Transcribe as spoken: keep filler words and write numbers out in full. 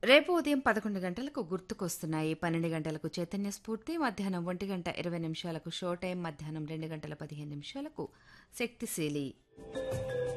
రేపు ఉదయం పదకొండు గంటలకు గుర్తుకొస్తున్నాయి, పన్నెండు గంటలకు చైతన్య స్ఫూర్తి, మధ్యాహ్నం ఒంటి గంట ఇరవై నిమిషాలకు షో టైం, మధ్యాహ్నం రెండు గంటల పదిహేను నిమిషాలకు శక్తిశీలి.